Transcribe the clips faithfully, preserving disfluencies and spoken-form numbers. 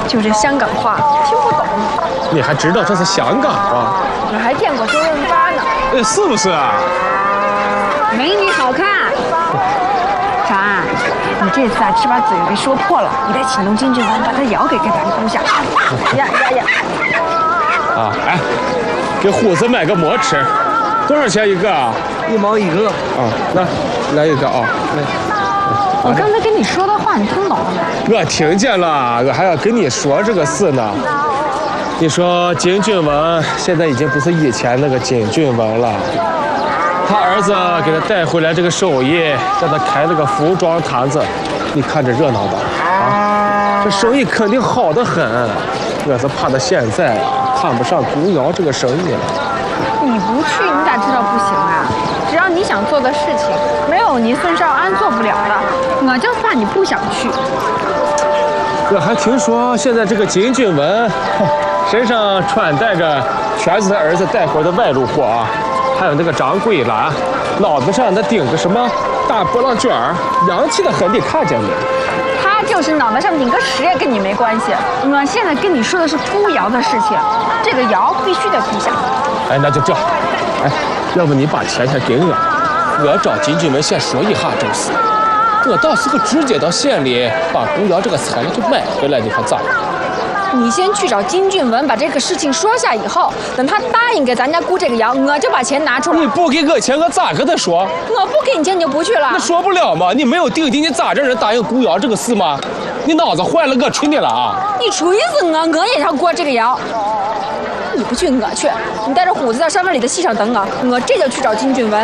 就这香港话听不懂。 你还知道这是香港话？ 我还见过周润发呢。 哎，是不是啊？ 美女好看。长安，你这次啊，只把嘴给说破了，你得请动金俊文把他腰给给咱箍下。呀呀呀！ 啊，哎，给虎子买个馍吃，多少钱一个啊？ 一毛一个。 啊，那来一个啊，来。 我刚才跟你说的话，你听懂了没？ 我听见了，我还要跟你说这个事呢。你说金俊文现在已经不是以前那个金俊文了，他儿子给他带回来这个手艺，让他开了个服装摊子，你看着热闹吧？啊，这生意肯定好得很。我是怕他现在看不上古窑这个生意了。 你不去，你咋知道不行啊？只要你想做的事情，没有你孙少安做不了的。我就怕你不想去。 我还听说现在这个金俊文身上穿戴着全是他儿子带回的外路货啊，还有那个张桂兰，脑子上那顶个什么大波浪卷儿，洋气的很，你看见没？ 他就是脑袋上顶个屎也跟你没关系。我现在跟你说的是箍窑的事情，这个窑必须得箍下。 哎，那就这，哎，要不你把钱先给我，我找金俊文先说一下这个事，我到时候直接到县里把古窑这个材料就买回来，你看咋样？ 你先去找金俊文把这个事情说下以后，等他答应给咱家箍这个窑，我就把钱拿出来。 你不给我钱，我咋跟他说？ 我不给你钱你就不去了？ 那说不了嘛，你没有定金，你咋让人答应箍窑这个事吗？你脑子坏了，我吹你了啊！ 你吹死我，我也要过这个窑。你不去，我去。你带着虎子在山湾里的戏上等我，我这就去找金俊文。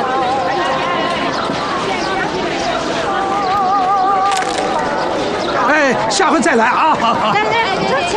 哎，下回再来啊！ 来来，这钱。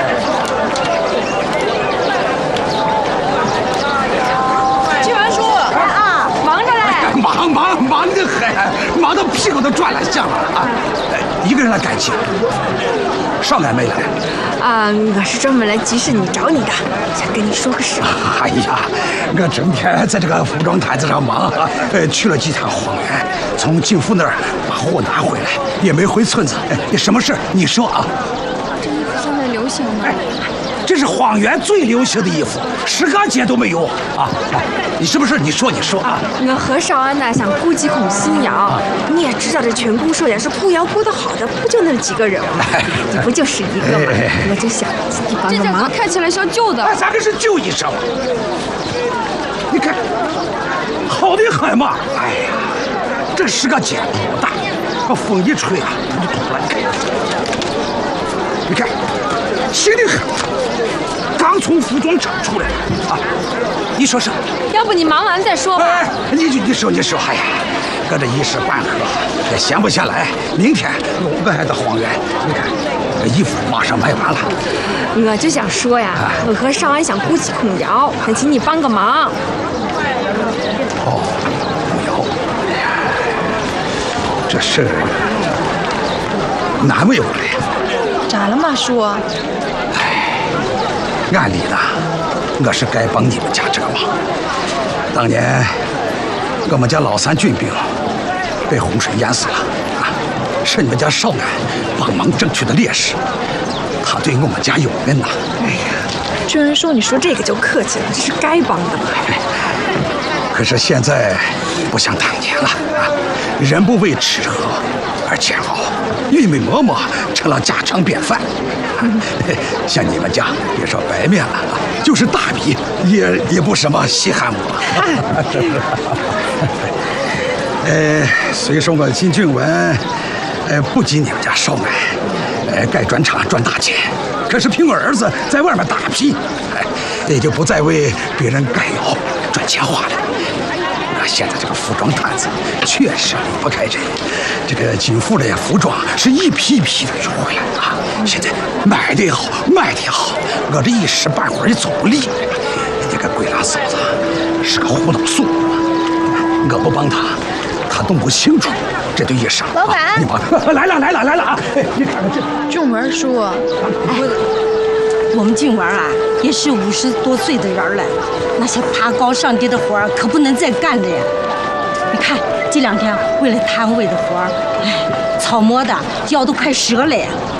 金文叔， 啊，忙着嘞。 忙忙忙得很，忙到屁股都转了向了啊！一个人来赶集，少安没来。 啊，我是专门来集市你找你的，想跟你说个事。 哎呀，我整天在这个服装摊子上忙，呃，去了几趟荒原，从金富那儿把货拿回来，也没回村子。哎，什么事你说啊？ 这衣服现在流行吗？ 这是荒原最流行的衣服，十个街都没有啊！你是不是？你说，你说啊！ 我和少安呢想箍几孔新窑，你也知道这全宫寿要是箍窑箍得好的，不就那几个人吗？你不就是一个吗？我就想自己帮个忙。看起来像旧的。 哎，咱这是旧衣裳。你看，好的很嘛！哎呀，这十个街多大，这风一吹啊，它就脱了。你看，新的很。刚从服装厂出来啊！你说是？ 要不你忙完再说吧。 哎，你你说你说，哎呀，搁这一时半刻也闲不下来。明天我还到荒原，你看这衣服马上卖完了。 我就想说呀，啊、我和少安想箍几孔窑，想请你帮个忙。 哦，箍窑，哎呀，这事儿难为我了呀。 咋了嘛，叔？ 按理呢，我是该帮你们家这个忙。当年我们家老三俊兵被洪水淹死了啊，是你们家少安帮忙争取的烈士，他对我们家有恩呐。 哎呀，居然说你说这个就客气了，这是该帮的嘛。 可是现在不像当年了啊，人不为吃喝而煎熬，玉米馍馍成了家常便饭。像你们家别说白面了，就是大米也也不什么稀罕我。呃，虽说我金俊文，呃，不及你们家少安，呃，该转厂赚大钱，可是凭我儿子在外面打拼，哎，也就不再为别人盖窑赚钱花了。那现在这个服装摊子确实离不开人，这个金富的服装是一批一批的运回来啊。现在买的也好，卖的也好，我这一时半会儿也走不利。这个桂兰嫂子是个胡闹素，我不帮她，她弄不清楚这对衣裳。 老板， 啊、你帮来了来了来了啊！哎，你看看这俊文叔，哎， 我们俊文啊，也是五十多岁的人了，那些爬高上低的活儿可不能再干了呀。你看这两天为了摊位的活儿，哎，草磨的腰都快折了呀。